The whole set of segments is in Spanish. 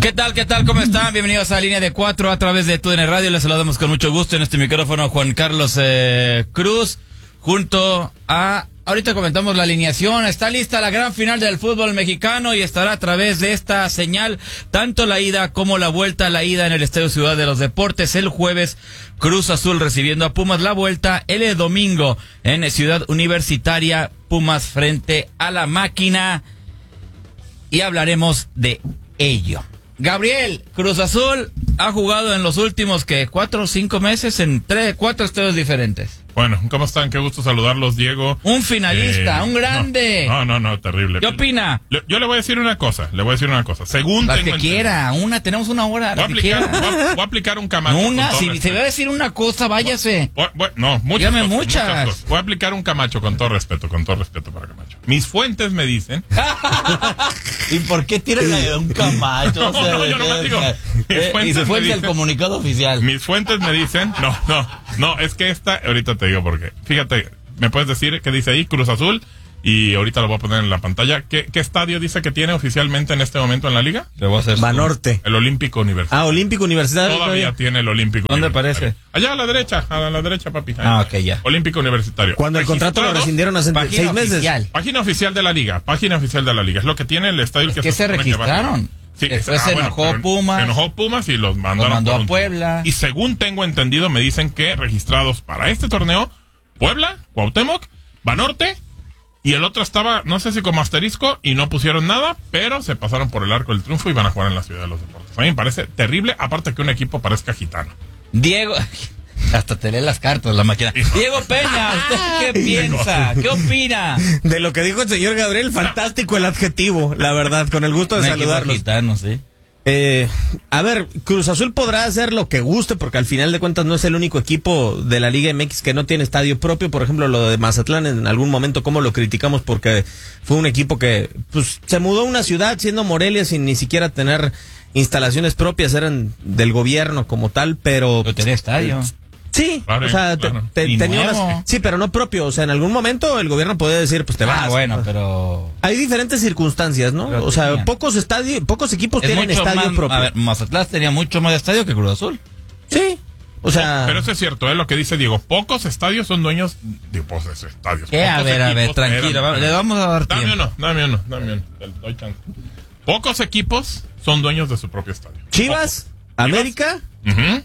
¿Qué tal? ¿Cómo están? Bienvenidos a Línea de 4 a través de TUDN Radio. Les saludamos con mucho gusto en este micrófono Juan Carlos Cruz, junto a... Ahorita comentamos la alineación. Está lista la gran final del fútbol mexicano y estará a través de esta señal tanto la ida como la vuelta. La ida en el Estadio Ciudad de los Deportes el jueves, Cruz Azul recibiendo a Pumas. La vuelta el domingo en Ciudad Universitaria, Pumas frente a la Máquina. Y hablaremos de ello. Gabriel, Cruz Azul ha jugado en los últimos, 4 o 5 meses en 4 estadios diferentes. Bueno, ¿cómo están? Qué gusto saludarlos, Diego. Un finalista, un grande. No, terrible. ¿Qué opina? Yo le voy a decir una cosa, Según la que quiera, tenemos una hora. Voy a aplicar un Camacho. Si se va a decir una cosa, váyase. Muchas cosas. Voy a aplicar un Camacho con todo respeto para Camacho. Mis fuentes me dicen... ¿Y por qué tiras un Camacho? Yo no digo. Y se fuente al comunicado oficial. Mis fuentes me dicen... No, es que ahorita te digo por qué. Fíjate, me puedes decir qué dice ahí, Cruz Azul, y ahorita lo voy a poner en la pantalla. ¿Qué estadio dice que tiene oficialmente en este momento en la liga? Banorte. El Olímpico Universitario. Olímpico Universitario. Todavía tiene el Olímpico Universitario. ¿Dónde aparece? Allá a la derecha, papi. Ok, ya. Olímpico Universitario. Cuando el contrato lo rescindieron hace 6 meses. Página oficial de la liga. Es lo que tiene el estadio. Que se registraron. Sí, después se enojó Pumas y los mandó a Puebla. Y según tengo entendido, me dicen que registrados para este torneo, Puebla, Cuauhtémoc, Banorte, y el otro estaba, no sé si como asterisco, y no pusieron nada, pero se pasaron por el arco del triunfo y van a jugar en la Ciudad de los Deportes. A mí me parece terrible, aparte que un equipo parezca gitano. Diego... Hasta te lee las cartas la máquina. Diego Peña, ¿usted qué piensa? ¿Qué opina? De lo que dijo el señor Gabriel, fantástico el adjetivo, la verdad, con el gusto de saludarlos. Gitano, ¿sí? A ver, Cruz Azul podrá hacer lo que guste, porque al final de cuentas no es el único equipo de la Liga MX que no tiene estadio propio. Por ejemplo, lo de Mazatlán en algún momento, como lo criticamos porque fue un equipo que se mudó a una ciudad siendo Morelia sin ni siquiera tener instalaciones propias, eran del gobierno como tal, pero tenía estadio. Sí, claro, o sea, claro. tenía sí, pero no propio, o sea, en algún momento el gobierno puede decir, pues te vas. Bueno, pero... Hay diferentes circunstancias, ¿no? Pero o sea, pocos equipos tienen estadio propio. A ver, Mazatlán tenía mucho más estadio que Cruz Azul. Sí, o sea... Pero eso es cierto, lo que dice Diego, pocos estadios son dueños de esos estadios. A ver, tranquilo, le vamos a dar tiempo. Dame uno, doy chance. Pocos equipos son dueños de su propio estadio. Chivas, América... Uh-huh.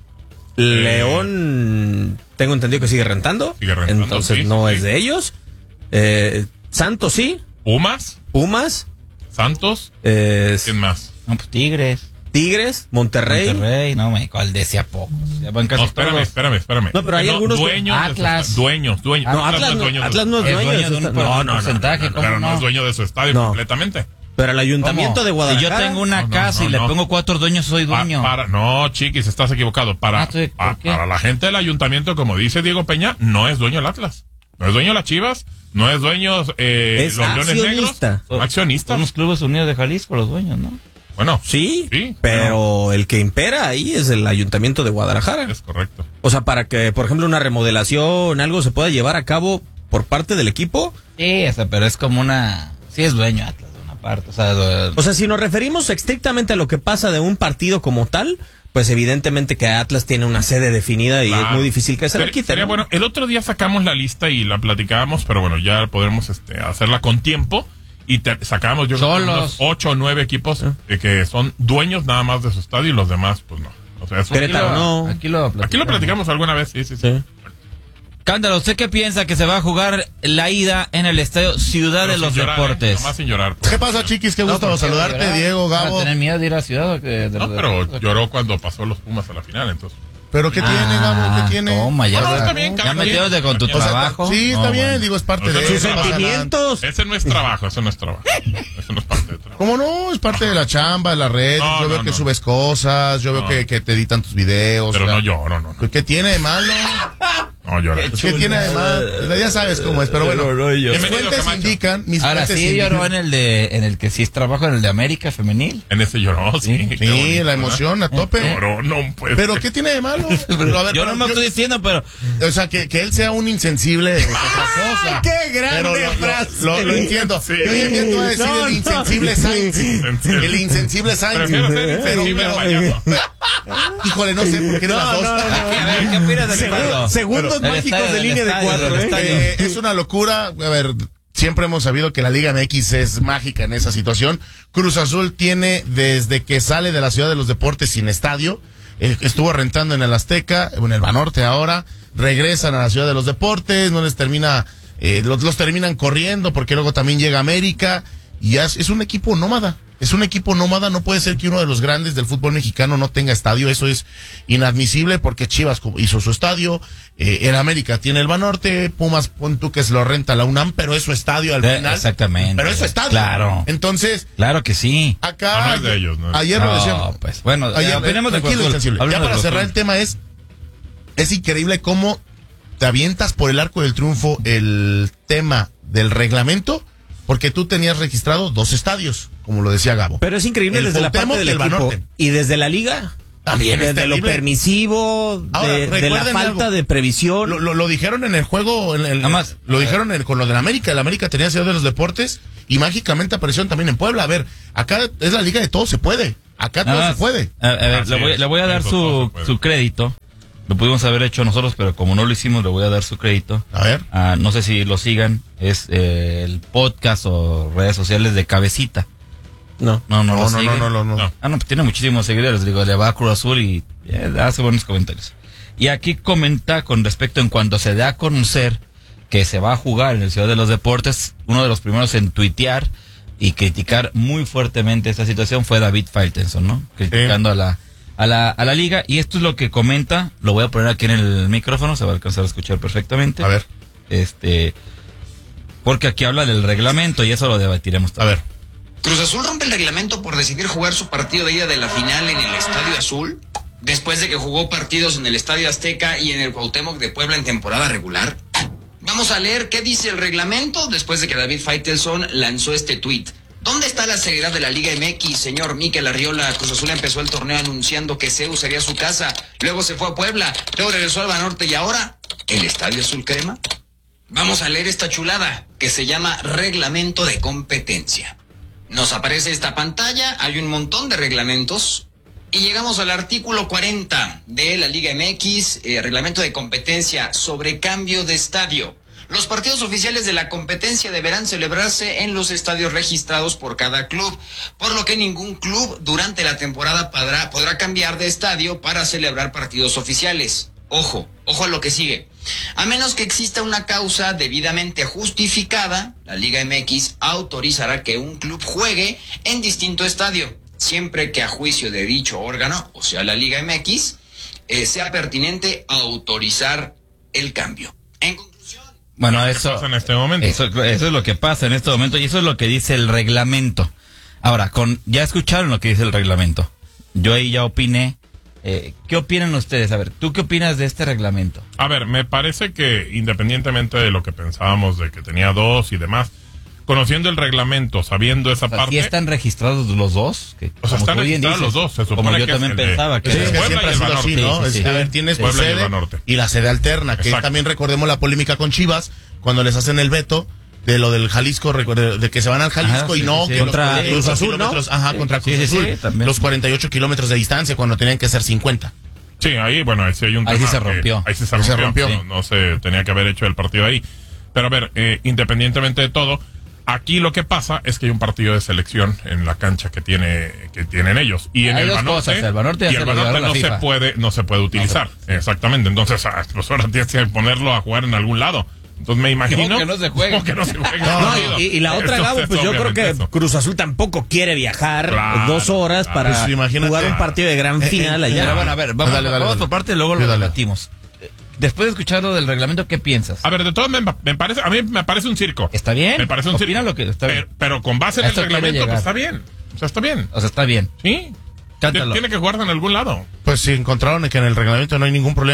León, tengo entendido que sigue rentando. Entonces sí, no es de ellos. Santos sí. Pumas. Santos. ¿Quién más? No, pues Tigres, Monterrey. No, ¿cuál decía poco? Espérame. No, pero hay algunos dueños. Dueños. No, Atlas no es dueño de su estadio. Pero no es dueño de su estadio completamente. Pero el ayuntamiento de Guadalajara. Si yo tengo una casa y le pongo 4 dueños, soy dueño. No, chiquis, estás equivocado. Para la gente del ayuntamiento, como dice Diego Peña, no es dueño el Atlas. No es dueño las Chivas. No es dueño los Leones Negros. Son accionistas. Son los Clubes Unidos de Jalisco, los dueños, ¿no? Bueno, sí, pero el que impera ahí es el ayuntamiento de Guadalajara. Es correcto. O sea, para que, por ejemplo, una remodelación, algo se pueda llevar a cabo por parte del equipo. Sí, pero es como sí es dueño Atlas. O sea, si nos referimos estrictamente a lo que pasa de un partido como tal, pues evidentemente que Atlas tiene una sede definida y es muy difícil que se la quiten. ¿No? Bueno, el otro día sacamos la lista y la platicábamos, pero bueno, ya podremos hacerla con tiempo y sacamos unos 8 o 9 equipos que son dueños nada más de su estadio y los demás pues no. O sea, aquí lo platicamos alguna vez, sí. Cándalo, ¿usted qué piensa que se va a jugar la ida en el estadio Ciudad de los Deportes? Nomás sin llorar. ¿Qué pasa, chiquis? Qué gusto saludarte, Diego, Gabo. ¿Para tener miedo de ir a Ciudad? Pero lloró cuando pasó los Pumas a la final, entonces. ¿Pero qué tiene, Gabo? ¿Qué tiene? Toma, está bien, ya metiéndote con tu trabajo. Sí, está bien, digo, es parte de sus sentimientos. Ese no es trabajo, Eso no es parte de trabajo. ¿Cómo no? Es parte de la chamba, de la red. Yo veo que subes cosas, yo veo que te editan tus videos. Pero no lloro, no. ¿Qué tiene de malo? No, llora. Pues, ¿qué tiene además? Ya sabes cómo es, pero bueno. Mis Bienvenido, fuentes Camacho. indican. Mis Ahora fuentes sí indican- lloró en el que sí trabajo, en el de América femenil. En ese lloró, sí. qué Sí, bonito, la emoción a tope. Lloró, no, pues. Pero ¿qué tiene de malo? Pero, a ver, Yo pero no me estoy diciendo, pero O sea, que él sea un insensible es otra cosa. ¡Qué grande Pero frase! lo entiendo. Sí. Yo ya entiendo a decir el insensible Sainz. El insensible Sainz. Prefiero ser insensible al payaso. Híjole, no sé por qué no las dos. a ver, ¿qué opinas del estadio? Segundos El mágicos estadio, de del línea de estadio, 4, del estadio. Es una locura. A ver, siempre hemos sabido que la Liga MX es mágica en esa situación. Cruz Azul tiene desde que sale de la Ciudad de los Deportes sin estadio. Estuvo rentando en el Azteca, en el Banorte ahora. Regresan a la Ciudad de los Deportes, no les termina, los terminan corriendo porque luego también llega América. Y ya es un equipo nómada. Es un equipo nómada, no puede ser que uno de los grandes del fútbol mexicano no tenga estadio, eso es inadmisible porque Chivas hizo su estadio, en América tiene el Banorte, Pumas, pon tú que se lo renta la UNAM, pero es su estadio al final. Exactamente. Pero es su estadio. Claro. Entonces, Claro que sí. acá, No es de ellos, ¿no? ayer lo decíamos. No, pues, bueno, Ayer, opinemos de tranquilo, Cruz Azul. insensible. Ya Hablemos de para Cruz cerrar Azul. el tema es increíble cómo te avientas por el arco del triunfo el tema del reglamento, porque tú tenías registrado 2 estadios, como lo decía Gabo. Pero es increíble El desde la parte Cuauhtémoc del y el equipo. Banorte. Y desde la liga. También es desde lo terrible. permisivo, Ahora, de la recuerden falta algo. de previsión. Lo dijeron en el juego, Nada más. lo dijeron con lo del América. El América tenía Ciudad de los Deportes y mágicamente aparecieron también en Puebla. A ver, acá es la liga de todo se puede. Acá todo Nada se más, puede. A ver, Así le voy a es, dar eso todo se puede. su crédito. Lo pudimos haber hecho nosotros, pero como no lo hicimos, le voy a dar su crédito. A ver. No sé si lo sigan, es el podcast o redes sociales de Cabecita. No. No lo No, siguen. no. No. No, pues tiene muchísimos seguidores. Digo, le va a Cruz Azul y hace buenos comentarios. Y aquí comenta con respecto en cuanto se da a conocer que se va a jugar en el Ciudad de los Deportes, uno de los primeros en tuitear y criticar muy fuertemente esta situación fue David Faitelson, ¿no? Criticando a la liga. Y esto es lo que comenta, lo voy a poner aquí en el micrófono, se va a alcanzar a escuchar perfectamente. A ver. Porque aquí habla del reglamento y eso lo debatiremos. A ver. Cruz Azul rompe el reglamento por decidir jugar su partido de ida de la final en el Estadio Azul, después de que jugó partidos en el Estadio Azteca y en el Cuauhtémoc de Puebla en temporada regular. Vamos a leer qué dice el reglamento después de que David Faitelson lanzó este tuit. ¿Dónde está la seriedad de la Liga MX, señor Mikel Arriola? Cruz Azul empezó el torneo anunciando que CEU sería su casa, luego se fue a Puebla, luego regresó al Banorte y ahora, ¿el Estadio Azul Crema? Vamos a leer esta chulada que se llama Reglamento de Competencia. Nos aparece esta pantalla, hay un montón de reglamentos y llegamos al artículo 40 de la Liga MX, reglamento de competencia sobre cambio de estadio. Los partidos oficiales de la competencia deberán celebrarse en los estadios registrados por cada club, por lo que ningún club durante la temporada podrá cambiar de estadio para celebrar partidos oficiales. Ojo a lo que sigue. A menos que exista una causa debidamente justificada, la Liga MX autorizará que un club juegue en distinto estadio, siempre que a juicio de dicho órgano, o sea la Liga MX, sea pertinente autorizar el cambio. En conclusión, Bueno, ¿Qué eso pasa en este momento? Eso es lo que pasa en este momento y eso es lo que dice el reglamento. Ahora, ya escucharon lo que dice el reglamento. Yo ahí ya opiné. ¿Qué opinan ustedes? A ver, ¿tú qué opinas de este reglamento? A ver, me parece que independientemente de lo que pensábamos de que tenía 2 y demás, conociendo el reglamento, sabiendo esa O sea, parte... ¿sí están registrados los dos? Que, O sea, como están tú bien registrados dices, los dos, se como supone yo que es también el de- pensaba que Sí, es que Puebla siempre y ha el sido así, Banorte. ¿no? Sí, sí, sí. A ver, tienes tu Puebla y el sede Banorte. y la sede alterna, que Exacto. también recordemos la polémica con Chivas, cuando les hacen el veto de lo del Jalisco, de que se van al Jalisco Ajá, y sí, no, sí, que sí. Contra los 48 Cruz Azul, ¿no? kilómetros, ajá, contra Sí, Cruz sí, Azul, sí, también. los 48 kilómetros de distancia cuando tenían que ser 50. Sí, ahí, bueno, ahí sí hay un Ahí tema sí se que- rompió. ahí sí Ahí se rompió. No se tenía que haber hecho el partido ahí. Pero a ver, independientemente de todo, aquí lo que pasa es que hay un partido de selección en la cancha que tienen ellos. Y en Hay el dos Banorte, cosas, el Banorte ya y se el lo Banorte llevaron no la se FIFA. puede utilizar. Exactamente. Entonces, pues ahora tienes que ponerlo a jugar en algún lado. Entonces me imagino Como que no se juegue. como que no se juegue. No, y la otra, Entonces, Gabo, pues yo creo obviamente que eso. Cruz Azul tampoco quiere viajar Claro, 2 horas claro. para Pues imagínate. jugar un partido de gran final allá. Pero bueno, a ver, vamos, Dale, vamos dale. por parte y luego Sí, lo dale. debatimos. Después de escuchar lo del reglamento, ¿qué piensas? A ver, de todo me parece, a mí me parece un circo. ¿Está bien? Me parece un Opina circo. lo que está bien. Pero con base en A el esto quiero reglamento, pues llegar. está bien. O sea, está bien. O sea, está bien. Sí. Cántalo. Tiene que jugarse en algún lado. Pues si encontraron que en el reglamento no hay ningún problema,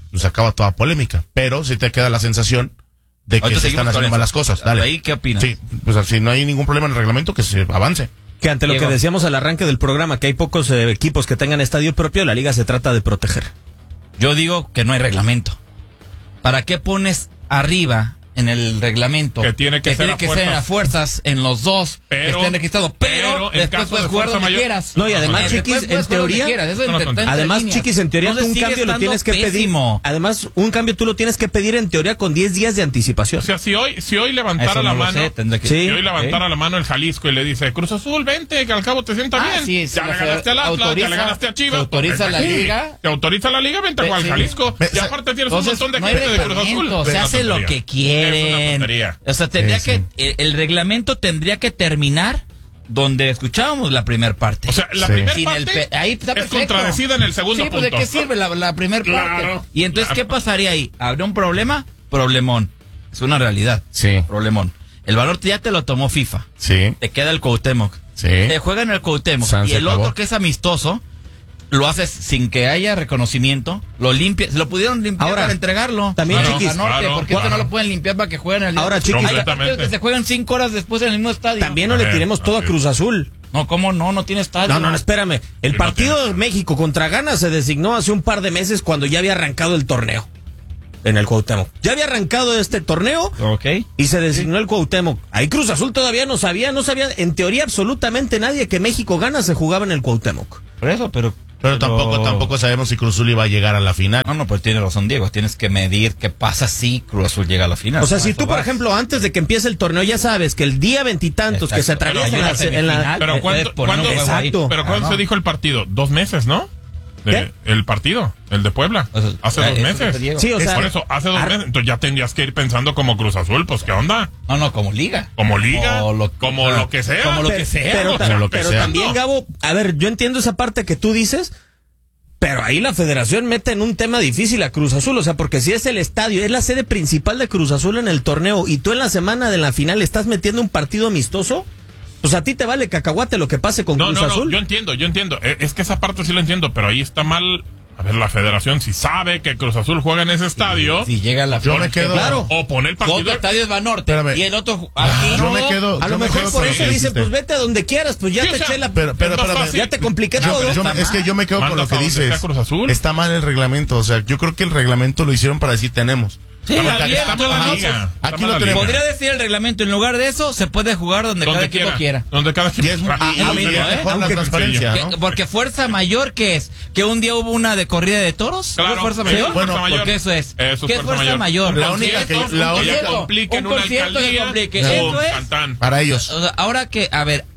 pues acaba toda polémica. Pero sí te queda la sensación de que Ahorita se están seguimos con haciendo eso. malas cosas. Dale. ¿Ahí qué opinas? Sí, pues si no hay ningún problema en el reglamento, que se avance. Que ante lo Diego. que decíamos al arranque del programa, que hay pocos equipos que tengan estadio propio, la liga se trata de proteger. Yo digo que no hay reglamento. ¿Para qué pones arriba en el reglamento Que tiene que ser a ser a fuerzas en los dos Pero- que estén registrados? Pero en después caso puedes de jugar fuerza donde mayor- quieras. No, y además, Después Chiquis, puedes en jugar donde teoría, quieras. Eso no, está entre Además, líneas. Chiquis, en teoría Entonces tú un sigue cambio lo tienes que estando pésimo. pedir. Además, un cambio tú lo tienes que pedir en teoría con 10 días de anticipación. O sea, si hoy levantara Eso la no lo mano, sé, tendré que- Sí. si hoy levantara la mano el Jalisco y le dice, Cruz Azul, vente, que al cabo te sienta bien. Sí, sí, ya le ganaste al Atlas, ya le ganaste a Chivas. se autoriza pues, la vente aquí. liga. Te autoriza la liga, vente a jugar al Sí. Jalisco. Y Sa- aparte tienes un Entonces, montón de no hay gente de Cruz Azul. reglamento, Es se una hace lo tontería. que quieren. Es una tontería. O sea, tendría Sí, que el reglamento tendría que terminar donde escuchábamos la primera parte. O sea, la Sí. primera Sin el parte ahí está es perfecto. contradecida en el segundo Sí, pues ¿de punto. qué sirve la primera Claro, parte? Y entonces, claro. ¿qué pasaría ahí? ¿Habría un problema? Problemón. Es una realidad. Sí. Problemón. El valor ya te lo tomó FIFA. Sí. Te queda el Cuauhtémoc. Sí. Te juega en el Cuauhtémoc. San Y se el acabó. otro que es amistoso, lo haces sin que haya reconocimiento, lo limpias, lo pudieron limpiar Ahora, para entregarlo. también, Claro, Chiquis, Norte, claro, ¿por qué esto claro. no lo pueden limpiar para que jueguen el Ahora, Chiquis, Hay partidos completamente. que se juegan 5 horas después en el mismo estadio. También no le tiremos todo a Cruz Azul. No, ¿cómo no? No tiene estadio. No, espérame. El no partido tiene. de México contra Ghana se designó hace un par de meses cuando ya había arrancado el torneo en el Cuauhtémoc. Ya había arrancado este torneo Ok. y se designó el Cuauhtémoc. Ahí Cruz Azul todavía no sabía en teoría absolutamente nadie que México Ghana se jugaba en el Cuauhtémoc. Por eso, pero Tampoco sabemos si Cruz Azul iba a llegar a la final. No, pues tiene razón, Diego. Tienes que medir qué pasa si Cruz Azul llega a la final. O sea, si Eso tú, por vas. ejemplo, antes de que empiece el torneo ya sabes que el día veintitantos que se Exacto. atraviesa Pero en la... llega a en la- semifinal. Pero puedes poner un juego ahí. Exacto. Pero ¿cuándo Ah, no. se dijo el partido? 2 meses, ¿no? ¿Qué? El partido, el de Puebla. O sea, Hace eso 2 dice meses. Diego. Sí, o sea, Por eso, hace 2 meses. Entonces ya tendrías que ir pensando como Cruz Azul, pues ¿qué onda? No, como liga. Como liga, Como lo que sea. Como lo que sea. Pero, o sea, lo que pero sea. también, No. Gabo, a ver, yo entiendo esa parte que tú dices, pero ahí la federación mete en un tema difícil a Cruz Azul, o sea, porque si es el estadio, es la sede principal de Cruz Azul en el torneo, y tú en la semana de la final estás metiendo un partido amistoso, pues a ti te vale cacahuate lo que pase con Cruz No, Azul. yo entiendo. Es que esa parte sí lo entiendo, pero ahí está mal. A ver, la federación si sabe que Cruz Azul juega en ese estadio, Si llega a la Yo final, me quedo- claro. o pone el Otro partido. estadio es Banorte. Espérame. Y el otro aquí. Yo me quedo. A yo lo me mejor quedo por con lo eso que dicen, dijiste. pues vete a donde quieras, pues ya Sí, o te sea, eché la... Pero Es más espérame. fácil. ya te compliqué todo. Es que yo me quedo con Mandas lo que a donde dices. sea Cruz Azul. Está mal el reglamento. O sea, yo creo que el reglamento lo hicieron para decir tenemos. Sí, Está abierto, mal la ¿no? liga. Aquí Está lo mal la tenemos. liga. Podría decir el reglamento, en lugar de eso, se puede jugar donde cada equipo quiera. Donde cada equipo Y es, quiera. y es lo y mismo, es ¿eh? mejor la Aunque- transparencia, Que- ¿no? Porque fuerza mayor, ¿qué es? ¿Que un día hubo una de corrida de toros? Claro, ¿Hubo fuerza sí, mayor? fuerza Bueno, mayor. Porque eso es. Eso ¿Qué es fuerza mayor? La única que- la que única- ya complique en un una concierto que alcaldía. complique. ¡pum! Eso es. Cantán. Para ellos. O sea, ahora que, a ver,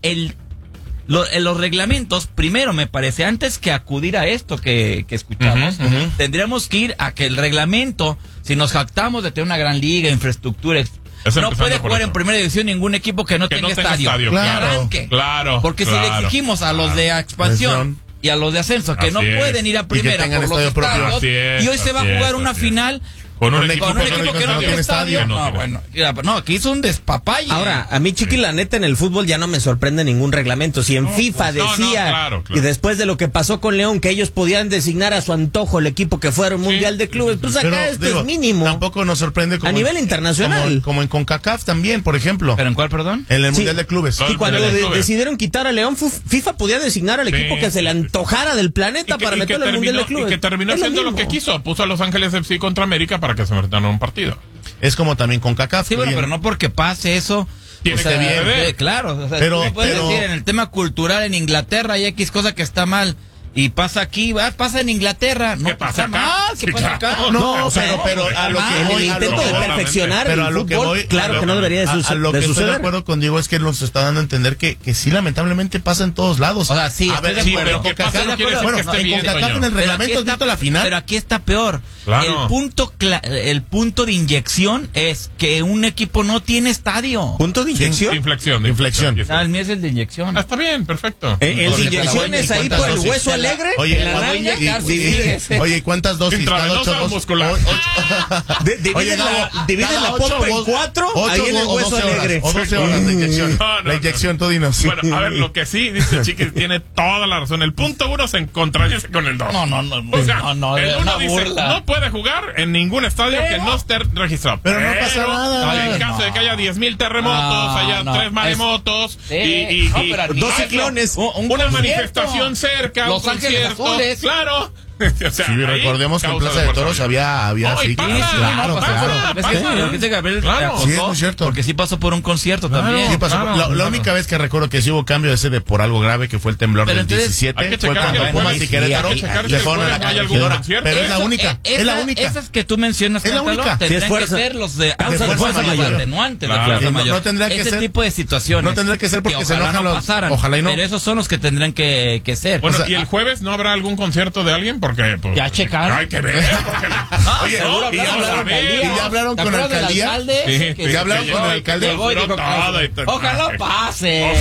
los reglamentos, primero me parece, antes que acudir a esto que escuchamos, Ujú, ujú. tendríamos que ir a que el reglamento, si nos jactamos de tener una gran liga, infraestructura, Es no empezando puede por jugar eso. en primera división ningún equipo que no Que tenga no tenga estadio. estadio. Que Claro, arranque. Claro. Porque si le claro. exigimos a los de expansión y a los de ascenso que Así no es. pueden ir a primera tengan por los estadio propio. estadios, Así es, y hoy se va a así jugar es, una así es. final Con un Con equipo con un equipo que no tiene estadio. no No, tiene. bueno, mira, no, aquí hizo un despapalle. Ahora, a mí, Chiqui, la neta, en el fútbol ya no me sorprende ningún reglamento. Si en FIFA pues, no, decía, claro. y después de lo que pasó con León, que ellos podían designar a su antojo el equipo que fuera un mundial de clubes, pues acá Pero, esto digo, es mínimo. Tampoco nos sorprende como A nivel internacional. Como en CONCACAF también, por ejemplo. ¿Pero en cuál, perdón? En el Sí. Mundial de Clubes. Claro. Y cuando Mundial de clubes. decidieron quitar a León, FIFA podía designar al Sí, equipo que se le antojara del planeta para meterlo en el Mundial de y Clubes. que terminó Es lo haciendo lo que mismo. quiso. Puso a Los Ángeles FC contra América para que se metan a un partido. Es como también CONCACAF. Sí, bueno, bien. pero no porque pase eso. Tiene o sea, que bien. claro, o sea, Pero- tú me puedes pero- decir, en el tema cultural en Inglaterra hay X cosa que está mal. Y pasa aquí, pasa en Inglaterra. No, ¿Qué pasa está acá? mal, ¿qué Sí, pasa claro. acá? No, o sea, pero a lo que En voy, el a lo intento que de voy- perfeccionar pero el a lo que fútbol, voy, claro que no debería de, a lo que de estoy de suceder. acuerdo contigo es que nos está dando a entender que sí, lamentablemente pasa en todos lados. O sea, sí, a estoy ver, de sí, acuerdo. pero ¿Qué pasa? CONCACAF No quiere decir bueno, que esté en bien, CONCACAF Toño. en el Pero reglamento aquí has visto la final. Pero aquí está peor. Claro. El punto de inyección es que un equipo no tiene estadio. ¿Punto de inyección? Inflexión. Inflexión. Ah, el mío es el de inyección. Ah, está bien, perfecto. El de inyección es ahí por el hueso Alegre? Oye, ¿En la nalga? oye, ¿cuántas dosis? Intravenosa o muscular. Divide la pompa en 4, ahí en el hueso alegre. O 12 horas de inyección. No, La inyección, tú dinos. Bueno, a ver, lo que sí, dice Chiquis, tiene toda la razón. El punto 1 se contradice con el 2. No, O sea, el es 1 una dice, burla. no puede jugar en ningún estadio que no esté registrado. Pero no pasa nada. En caso de que haya 10,000 terremotos, haya 3 maremotos y pero 2 ciclones. una manifestación cerca, Los un Ángeles concierto. Azules. Claro. O sea, Sí, ahí recordemos que en causa Plaza de Toros responsabilidad. había No, y ciclos. pasa, Claro, pasa. claro. Es que lo que dice Gabriel Claro. acotó, Sí, es muy cierto. porque sí pasó por un concierto también. Sí, pasó. Claro, La claro. única vez que recuerdo que sí hubo cambio ese de por algo grave, que fue el temblor Pero del entonces, 17, hay que fue checar cuando que Pumas sí, y Querétaro hay que checar le que fueron a la hay algún corregidora. concierto. Pero es la única, es la única. Esas que tú mencionas, Es la Cántalo, única. Sí, tendrán es fuerza. que ser los de fuerza mayor. atenuante de Claro. fuerza No, mayor. no tendría que Ese ser- tipo de situaciones. no tendría que ser porque se ojalá enojan no los- pasaran. ojalá y no. Pero esos son los que tendrán que ser. Bueno, O sea, ¿y el jueves no habrá algún concierto de alguien? Porque pues, Ya checaron. hay que ver. Porque, oye, seguro no, y hablaron vamos a con la ver. alcaldía. ¿Y ya hablaron ¿Te con la acuerdas del alcaldía? alcalde? Sí, Que ya hablaron llegó con el y- alcalde. llegó y dijo, Todo y- ojalá pase.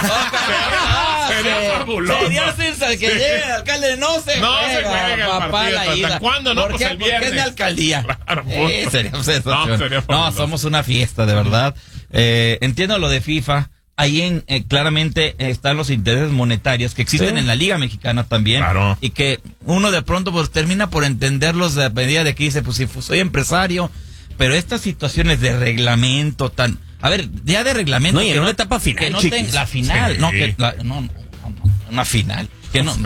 Sería fabuloso. Sería sensacional que llegue el alcalde. No se No se juega el papá, partido. la ida. ¿Hasta cuándo? No, ¿Por pues qué? el Porque es mi viernes. alcaldía. Claro, punto. Sería sensacional. No, sería No, fabuloso. somos una fiesta, de verdad. Entiendo lo de FIFA. Ahí claramente están los intereses monetarios que existen Sí. en la Liga Mexicana también. Claro. Y que uno de pronto pues termina por entenderlos de medida de que dice, pues si soy empresario, pero estas situaciones de reglamento tan... A ver, ya de reglamento... No, y en que una etapa final, que no chiquis. la final, Sí. no, que no, una final. Que no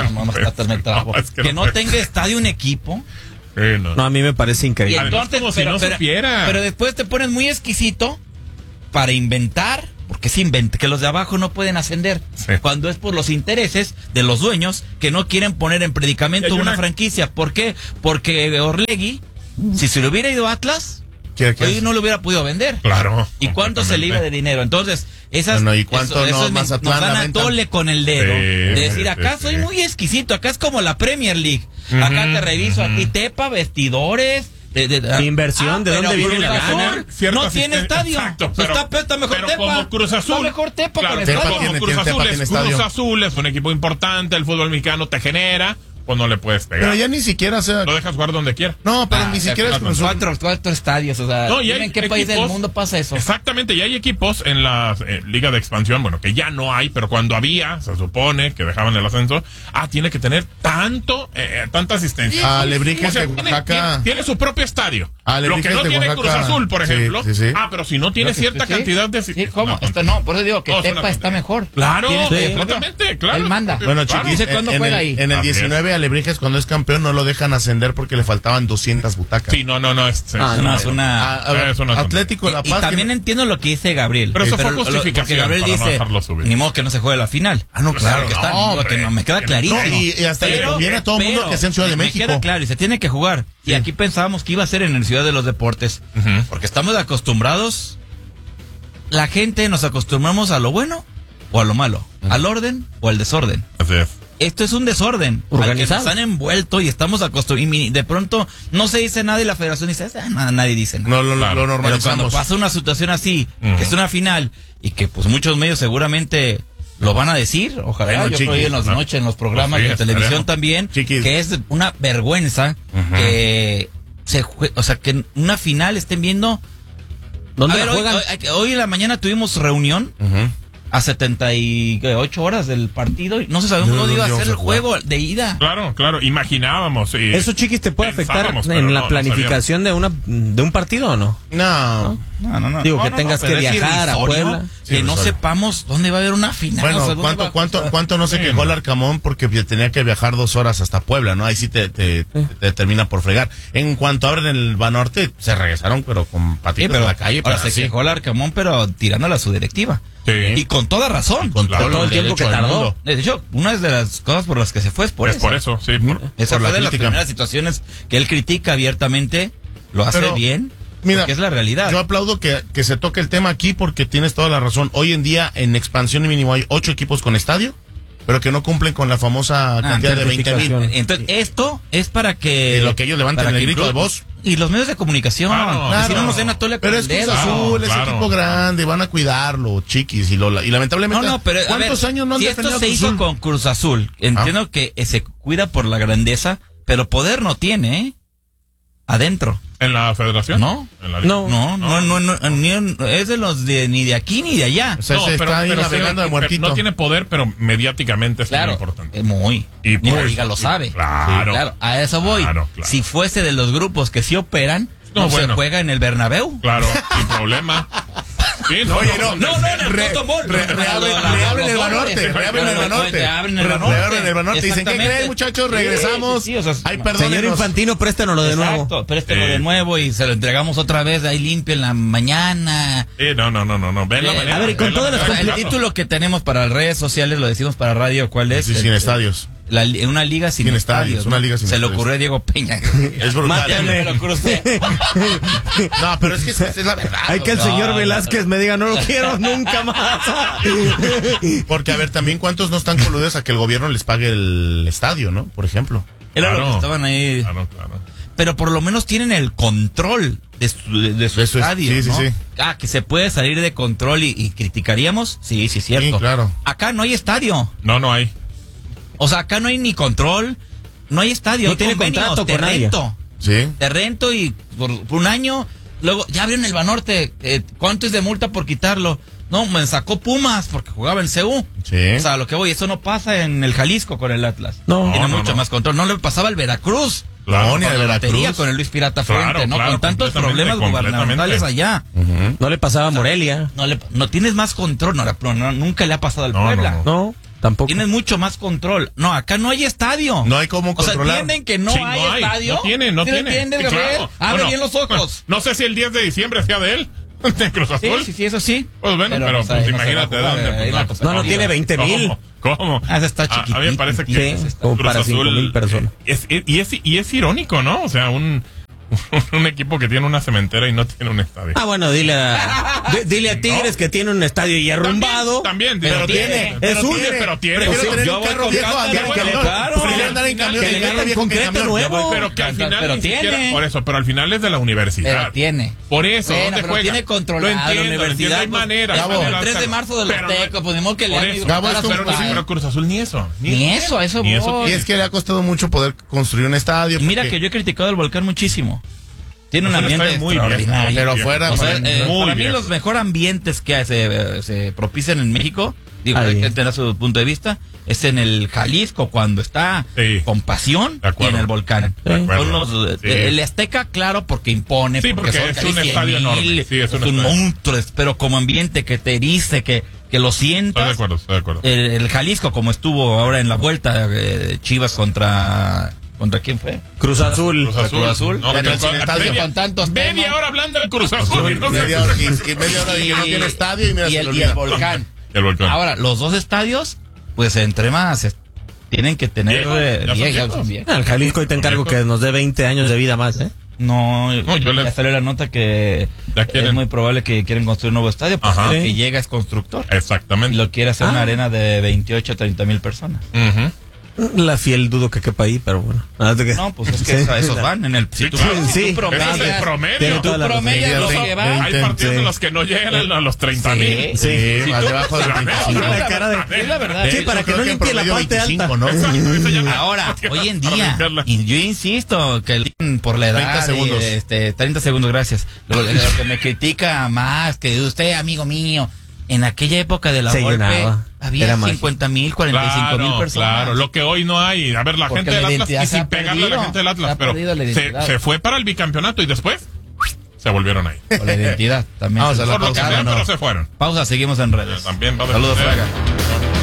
Es que que no no tenga estadio un equipo. Sí, no. No, a mí me parece Y increíble. Además, como si no supiera. pero después te pones muy exquisito para inventar, porque es que los de abajo no pueden ascender, Sí. cuando es por los intereses de los dueños que no quieren poner en predicamento Y hay una una- franquicia. ¿Por qué? Porque Orlegui, si se le hubiera ido a Atlas, ¿Qué hoy es? no lo hubiera podido vender. Claro. ¿Y cuánto se le iba de dinero? Entonces, esas Bueno, ¿y cuánto no es Mazatlán nos dan la a venta? tole con el dedo. Sí, de decir, acá sí, soy sí. muy exquisito, acá es como la Premier League. Acá te reviso aquí tepa, vestidores. Inversión, ¿de dónde pero viene la Cruz Azul gana? Cierta no tiene asistencia. estadio. Exacto, Está mejor pero Tepa. como Cruz Azul. Está mejor Tepa Claro, con pero estadio. como tiene- Cruz tiene Azul Tepa, es tiene estadio. Cruz Azul, es un equipo importante, el fútbol mexicano te genera, pues no le puedes pegar. Pero ya ni siquiera sea. Lo dejas jugar donde quiera. No, pero ni siquiera es Cruz Azul. cuatro estadios. O sea, No, y dime hay en qué país del equipos- mundo pasa eso. Exactamente, y hay equipos en la Liga de Expansión, bueno, que ya no hay, pero cuando había, se supone que dejaban el ascenso, tiene que tener tanta asistencia. Alebrijes O sea, de tiene- Oaxaca. tiene su propio estadio. Alebrijes Lo que no de tiene Oaxaca. Cruz Azul, por Sí, ejemplo. sí, sí. Pero si no tiene cierta Sí, cantidad de sí, ¿cómo? No, por eso digo que No, es Tepa una- está mejor. Claro, Tiene sí, estadio completamente, claro. Él manda. Bueno, Claro. Chiquis, Dice cuándo en juega el, ahí. en el Así es. 19 Alebrijes cuando es campeón no lo dejan ascender porque le faltaban 200 butacas. Sí, no, es No, es una... A- Es una Atlético de La Y Paz. también tiene- entiendo lo que dice Gabriel. Pero eso fue porque justificación Gabriel para no dice, dejarlo subir. ni modo que no se juegue la final. No, claro. Que está- No, lo que hombre. no me queda No, clarísimo. y hasta le conviene a todo el mundo que sea en Ciudad de me México. queda claro, y se tiene que jugar. Y aquí pensábamos que iba a ser en el Ciudad de los Deportes. Ujú. Porque estamos acostumbrados, la gente nos acostumbramos a lo bueno o a lo malo, al orden o al desorden. Así es. Esto es un desorden al que Organizado. nos han envuelto y estamos acostumbrados. Y de pronto no se dice nada y la federación dice, nada, nadie dice nada. No, lo Claro. Pero cuando normalizamos. pasa una situación así, Ujú. que es una final, y que pues muchos medios seguramente lo van a decir, ojalá, Bueno, yo chiquis, creo en las ¿no? noches, en los programas Pues sí, de televisión esperemos. también, Chiquis. que es una vergüenza que o sea, que en una final estén viendo... ¿Dónde A la ver, hoy, juegan? hoy en la mañana tuvimos reunión Ujú. a 78 horas del partido y no se sabía No, cómo no, iba a no ser vamos el a jugar. juego de ida. Claro, imaginábamos. Y ¿Eso, Chiquis, te puede afectar pensábamos, pero en la no planificación de un partido o no? No. No. Digo, que tengas que pero es viajar a irrisorio Puebla. que Sí, no irrisorio. sepamos dónde va a haber una final. Bueno, o sea, ¿dónde va- ¿cuánto no se quejó el Arcamón porque tenía que viajar 2 horas hasta Puebla, ¿no? Ahí sí te termina por fregar. En cuanto abren el Banorte, se regresaron, pero con Sí, patitas pero en la calle. ahora pero se sí. quejó el Arcamón, pero tirándola a su directiva. Sí. Y con toda razón. Con Claro, todo el tiempo que derecho del tardó. mundo. De hecho, una de las cosas por las que se fue es por Es eso. por eso, sí. Esa por fue la de las crítica. primeras situaciones que él critica abiertamente, lo hace Pero, bien, Mira, porque es la realidad. Yo aplaudo que se toque el tema aquí porque tienes toda la razón. Hoy en día en expansión y mínimo hay 8 equipos con estadio, pero que no cumplen con la famosa cantidad de 20,000. certificación. Entonces, esto es para que... Lo que ellos levanten para el que grito de incluso- voz. Y los medios de comunicación. Claro, Si no nos den a tole con Pero el es Cruz dedo. Azul, es Claro. equipo grande, van a cuidarlo, chiquis, y lamentablemente, Pero ¿cuántos a ver, años no han si defendido esto se a Cruz hizo Azul? con Cruz Azul, entiendo que se cuida por la grandeza, pero poder no tiene, ¿eh? Adentro. ¿En la federación? No. ¿En la liga? No, es de los ni de aquí ni de allá. O sea, se está ahí navegando de muertito. No tiene poder, pero mediáticamente es muy Claro, importante. muy. Y Ni la pues, liga lo sabe. claro. Sí, claro. A eso voy. Claro. Si fuese de los grupos que sí operan, No, se bueno. juega en el Bernabéu. Claro, sin problema. Sí, Oye, en el Toto Ball. Reabren el Banorte, reabren el Banorte. Reabren el Banorte. Reabren el Banorte. Dicen, ¿qué Exactamente. creen, muchachos? Regresamos. Sí, o sea, Ay, Señor perdónenos. Infantino, préstanoslo de nuevo. Exacto, préstelo de nuevo y se lo entregamos otra vez ahí limpio en la mañana. Sí, no. Ven la manera. A ver, y con ven la todas las manera de El sacarlo. título que tenemos para las redes sociales, lo decimos para radio, ¿cuál es? Sí, sin estadios. Una liga sin Sin estadios. estadios, una liga sin Se le estadios. ocurrió a Diego Peña. Es brutal. Ya me lo crucé. No, pero es que es la verdad. Hay que el No, señor no, Velázquez me diga, no lo quiero nunca más. Porque, a ver, también cuántos no están coludos a que el gobierno les pague el estadio, ¿no? Por ejemplo. Era lo Claro. que estaban ahí. Claro. Pero por lo menos tienen el control de su estadio, sí, sí, ¿no? sí. Que se puede salir de control y criticaríamos. Sí, cierto. Sí, claro. Acá no hay estadio. No hay. O sea, acá no hay ni control, no hay estadio. No hay tiene convenios, contrato te con nadie. rento. Sí. Te rento y por un año, luego ya abrieron el Banorte. ¿Cuánto es de multa por quitarlo? No, me sacó Pumas porque jugaba en CU. Sí. O sea, lo que voy, eso no pasa en el Jalisco con el Atlas. No. Tiene No, mucho no. más control. No le pasaba al Veracruz. Claro, ni Con al la Veracruz. lotería, con el Luis Pirata Fuente, Claro, ¿no? claro, Con tantos problemas completamente. gubernamentales allá. No le pasaba a Morelia. No tienes más control. Nunca le ha pasado al No, Puebla. No, tampoco. Tienes mucho más control. No, acá no hay estadio. No hay cómo O sea, controlar. entienden que no Sí, hay estadio. No tiene. ¿Sí lo entiendes, Sí, Gabriel? claro. Abre Bueno, bien los ojos. No sé si el 10 de diciembre sea de él, de Cruz Azul. Sí, eso sí. Pues bueno, pero pues, pues, ahí no se imagínate va a jugar, dónde. ahí la Pues, cosa No, tiene 20,000. ¿Cómo? Ah, ese está A mí me chiquitito. parece que Sí, como Cruz para Azul, 5,000 personas. Y es irónico, ¿no? O sea, un equipo que tiene una cementera y no tiene un estadio. Ah, bueno, dile a Tigres que tiene un estadio ya arrumbado. También, pero tiene, es suyo. pero tiene. Prefiero Pero tener yo un voy carro con viejo a Cántaro, que bueno, claro. prefiero andar en camión Que le en carro metan viejo que en concreto camión. nuevo. Pero que al final Pero ni siquiera, tiene. por eso, pero al final es de la universidad. Pero tiene. Por eso, Bueno, ¿dónde pero juega? tiene controlado Lo entiendo, la universidad. hay maneras. Es hay como el maneras, 3 de marzo de los pero no- Tecos, pues ni modo que le por han eso. ido Gabo, a es su como Pero, padre. pero Cruz Azul ni eso. Ni eso, a eso Ni eso voy. Y es que le ha costado mucho poder construir un estadio. Mira porque- que yo he criticado el Volcán muchísimo. Tiene un Pues él está ambiente muy bien, extraordinario. pero fuera, O sea, muy para mí bien. los mejores ambientes que se propician en México, digo, Ahí. hay que tener su punto de vista, es en el Jalisco cuando está Sí. con pasión De y acuerdo. en el Volcán. De acuerdo. Son los, Sí. el Azteca, claro, porque impone, Sí, porque son es casi un 100,000, estadio enorme. Sí, es un estadio. monstruo, pero como ambiente que te dice, que lo sientas. Estoy de acuerdo. El Jalisco, como estuvo ahora en la vuelta, Chivas ¿contra quién fue? Cruz Azul. Cruz Azul. No, Pero con- sin estadio. Con tantos media temas. hora hablando del Cruz Azul. y no sé- Media hora y media hora de que no tiene estadio y mira, y se el, le y el olvida. Volcán. El Volcán. Ahora, los dos estadios, pues entre más tienen que tener Viejos, ya son ya viejos. son viejos. Al Jalisco y te encargo que nos dé 20 años de vida más, ¿eh? No, No, yo ya le- salió la nota que Ya es quieren. muy probable que quieren construir un nuevo estadio, porque Ajá. el que llega es constructor. Y Exactamente. lo quiere hacer una arena de 28 a 30 mil personas. Ujú. La fiel dudo que quepa ahí, pero bueno. No, pues es que Sí. esos van en el... Si tú, claro. si tú Sí. promedias- Ese es el promedio. Tiene tú toda la razón. promedias lo Sí, que va... Hay partidos Sí. en los que no llegan a los 30,000. Sí, Si más tú- debajo de La 25. La cara de- Es la verdad. Sí, para que no limpie la parte alta. ¿no? Exacto, eso ya- Ahora, hoy en Para día, limpiarla. y yo insisto que por la edad, 30 segundos. 30 segundos, gracias. Lo que me critica más, que usted, amigo mío, en aquella época de la Se golpe, llenaba. había Era mágico. 50,000, 45,000 personas. Claro, lo que hoy no hay. A ver, la Porque gente del la Atlas, identidad y se ha sin pegarle a la perdido. gente del Se Atlas, ha pero perdido la identidad. se fue para el bicampeonato y después se volvieron ahí. Por la identidad también. Vamos a la Por lo que pausa, sea, no. pero se fueron. Pausa, seguimos en redes. También va a Saludos, depender. Fraga.